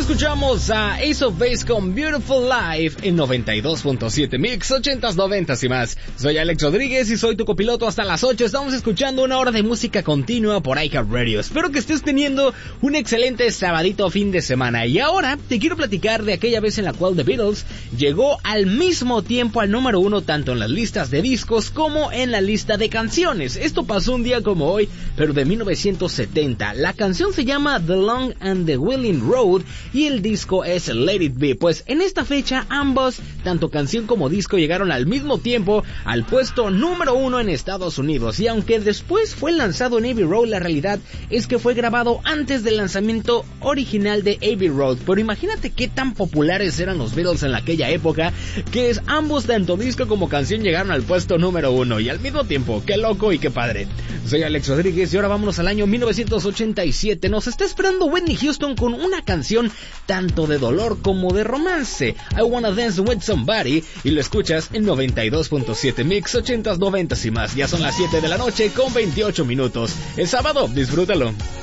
Escuchamos a Ace of Base con Beautiful Life en 92.7 Mix, 80s, 90s y más. Soy Alex Rodríguez y soy tu copiloto hasta las 8. Estamos escuchando una hora de música continua por iHeartRadio. Espero que estés teniendo un excelente sabadito fin de semana. Y ahora te quiero platicar de aquella vez en la cual The Beatles llegó al mismo tiempo al número 1 tanto en las listas de discos como en la lista de canciones. Esto pasó un día como hoy, pero de 1970. La canción se llama The Long and the Winding Road y el disco es Let It Be. Pues en esta fecha ambos, tanto canción como disco, llegaron al mismo tiempo al puesto número 1 en Estados Unidos. Y aunque después fue lanzado en Abbey Road, la realidad es que fue grabado antes del lanzamiento original de Abbey Road. Pero imagínate qué tan populares eran los Beatles en aquella época, que es ambos, tanto disco como canción, llegaron al puesto número 1 y al mismo tiempo. Qué loco y qué padre. Soy Alex Rodríguez y ahora vámonos al año 1987. Nos está esperando Whitney Houston con una canción tanto de dolor como de romance, I Wanna Dance With Somebody, y lo escuchas en 92.7 Mix, 80s, 90s y más. Ya son las 7 de la noche con 28 minutos. Es sábado, disfrútalo.